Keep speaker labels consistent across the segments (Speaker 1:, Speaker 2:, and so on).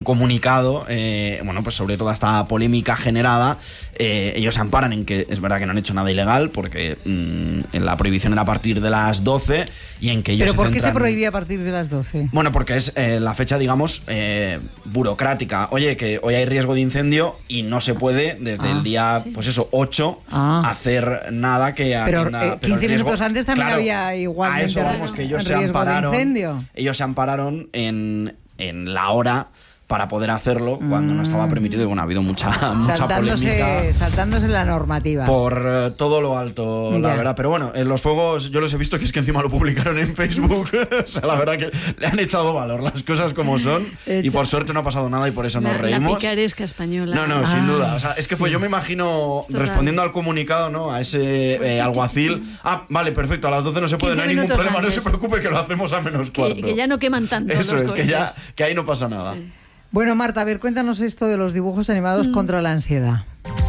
Speaker 1: comunicado, bueno, pues sobre toda esta polémica generada, ellos se amparan en que es verdad que no han hecho nada ilegal, porque la prohibición era a partir de las 12 y en que ellos
Speaker 2: ¿Pero por qué
Speaker 1: centran...
Speaker 2: se prohibía a partir de las 12?
Speaker 1: Bueno, porque es la fecha, digamos, burocrática. Oye, que hoy hay riesgo de incendio y no se puede desde el día, pues eso, 8, hacer nada que atienda...
Speaker 2: Pero 15 minutos antes también
Speaker 1: claro,
Speaker 2: había igualmente
Speaker 1: a eso vamos, que ellos
Speaker 2: riesgo de incendio.
Speaker 1: Ellos se ampararon en la hora para poder hacerlo cuando no estaba permitido, y bueno, ha habido mucha polémica.
Speaker 2: Saltándose la normativa.
Speaker 1: Por todo lo alto, la verdad. Pero bueno, los fuegos yo los he visto, que es que encima lo publicaron en Facebook. O sea, la verdad que le han echado valor las cosas como son. Y por suerte no ha pasado nada y por eso nos reímos.
Speaker 3: La picaresca española.
Speaker 1: No, sin duda. O sea, es que fue, yo me imagino, respondiendo al comunicado, ¿no? A ese alguacil. Vale, perfecto, a las 12 no se puede, no hay ningún problema, no se preocupe que lo hacemos a menos cuarto.
Speaker 3: Que ya no queman tanto.
Speaker 1: Eso es, que ahí no pasa nada.
Speaker 3: Sí.
Speaker 2: Bueno, Marta, a ver, cuéntanos esto de los dibujos animados contra la ansiedad.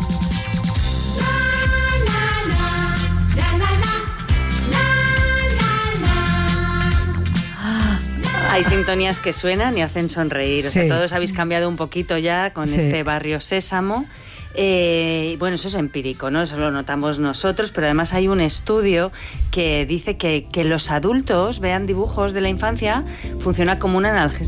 Speaker 4: Hay sintonías que suenan y hacen sonreír. O sea, todos habéis cambiado un poquito ya con este Barrio Sésamo. Bueno, eso es empírico, ¿no? Eso lo notamos nosotros, pero además hay un estudio que dice que los adultos vean dibujos de la infancia funciona como un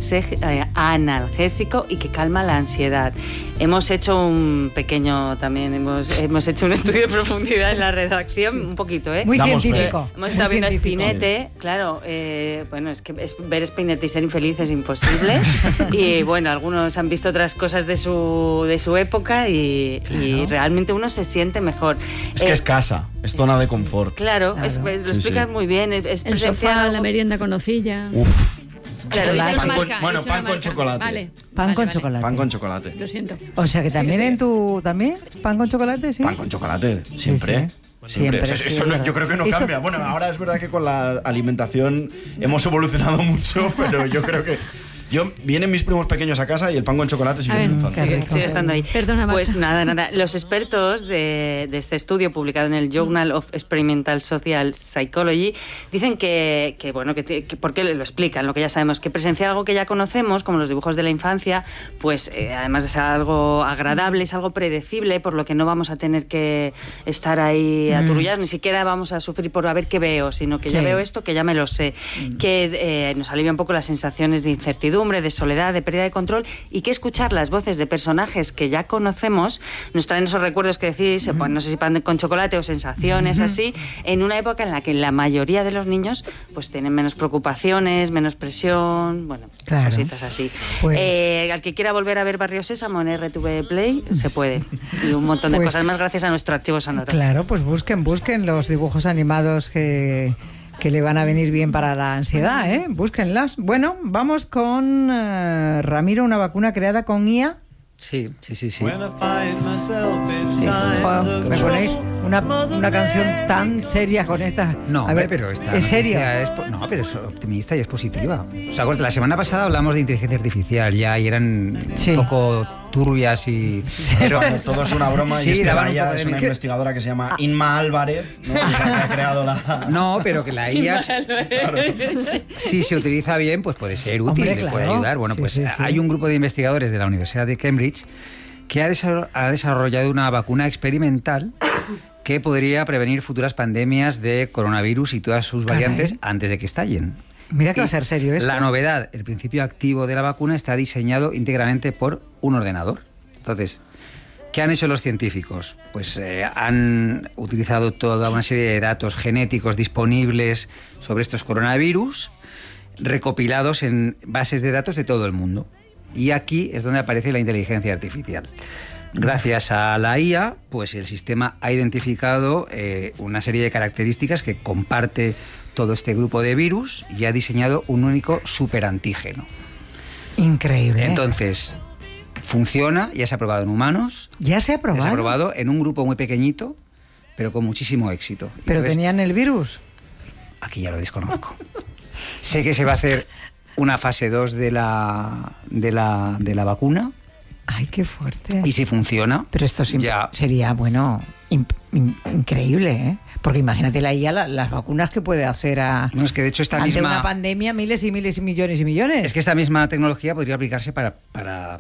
Speaker 4: analgésico y que calma la ansiedad. Hemos hecho un pequeño también, hemos hecho un estudio de profundidad en la redacción, un poquito,
Speaker 2: Muy científico.
Speaker 4: Hemos estado viendo a Spinette, claro, bueno, es que ver Spinette y ser infeliz es imposible. Y bueno, algunos han visto otras cosas de su época y realmente uno se siente mejor.
Speaker 1: Es que es casa, es zona de confort.
Speaker 4: Claro. Lo explicas muy bien. Es
Speaker 3: el sofá, la merienda con hojilla.
Speaker 1: Uf.
Speaker 4: Claro,
Speaker 1: pan con chocolate.
Speaker 3: Vale.
Speaker 2: Pan con chocolate.
Speaker 1: Pan con chocolate.
Speaker 3: Lo siento.
Speaker 2: O sea que también ¿también? ¿Pan con chocolate? Sí.
Speaker 1: Pan con chocolate, siempre.
Speaker 2: Sí. Siempre,
Speaker 1: eso yo creo que no cambia. Bueno, ahora es verdad que con la alimentación hemos evolucionado mucho, pero yo creo que... Vienen mis primos pequeños a casa y el pan con chocolate sigue en mi infancia.
Speaker 4: Sigue estando ahí.
Speaker 3: Perdona, Marta.
Speaker 4: Pues nada. Los expertos de este estudio publicado en el Journal of Experimental Social Psychology dicen que porque lo explican, lo que ya sabemos, que presenciar algo que ya conocemos, como los dibujos de la infancia, pues además de ser algo agradable, es algo predecible, por lo que no vamos a tener que estar ahí aturullados, ni siquiera vamos a sufrir por a ver qué veo, sino que ya veo esto, que ya me lo sé, que nos alivia un poco las sensaciones de incertidumbre, de soledad, de pérdida de control, y que escuchar las voces de personajes que ya conocemos nos traen esos recuerdos que decís, pues no sé si pan con chocolate o sensaciones así, en una época en la que la mayoría de los niños pues tienen menos preocupaciones, menos presión, bueno, cositas así. Pues... al que quiera volver a ver Barrio Sésamo en RTV Play, se puede. Y un montón de cosas más gracias a nuestro archivo sonoro.
Speaker 2: Claro, pues busquen los dibujos animados que le van a venir bien para la ansiedad, búsquenlas. Bueno, vamos con Ramiro, una vacuna creada con IA.
Speaker 5: Sí.
Speaker 2: ¿Me ponéis una canción tan seria con esta?
Speaker 5: No,
Speaker 2: a ver,
Speaker 5: pero esta
Speaker 2: ¿es serio?
Speaker 5: No, pero es optimista y es positiva. O sea, la semana pasada hablamos de inteligencia artificial ya y eran un poco turbias y...
Speaker 1: Pero todo es una broma y la IA es una investigadora que se llama Inma Álvarez, ¿no? Que ha creado la...
Speaker 5: No, pero que la IA, si se utiliza bien, pues puede ser útil, le puede ayudar. Bueno, hay un grupo de investigadores de la Universidad de Cambridge que ha desarrollado una vacuna experimental que podría prevenir futuras pandemias de coronavirus y todas sus variantes antes de que estallen.
Speaker 2: Mira que va a ser serio esto.
Speaker 5: La novedad, el principio activo de la vacuna está diseñado íntegramente por un ordenador. Entonces, ¿qué han hecho los científicos? Pues han utilizado toda una serie de datos genéticos disponibles sobre estos coronavirus, recopilados en bases de datos de todo el mundo. Y aquí es donde aparece la inteligencia artificial. Gracias a la IA, pues el sistema ha identificado una serie de características que comparte todo este grupo de virus y ha diseñado un único superantígeno.
Speaker 2: Increíble.
Speaker 5: Entonces, funciona, ya se ha probado en humanos.
Speaker 2: ¿Ya se ha probado?
Speaker 5: Ya se ha probado en un grupo muy pequeñito, pero con muchísimo éxito.
Speaker 2: ¿Pero
Speaker 5: entonces,
Speaker 2: tenían el virus?
Speaker 5: Aquí ya lo desconozco. Sé que se va a hacer una fase 2 de la vacuna.
Speaker 2: Ay, qué fuerte.
Speaker 5: Y si funciona...
Speaker 2: Pero esto sería, bueno, increíble, ¿eh? Porque imagínate la IA, las vacunas que puede hacer
Speaker 5: No, es que de hecho
Speaker 2: ante una pandemia, miles y miles y millones y millones.
Speaker 5: Es que esta misma tecnología podría aplicarse para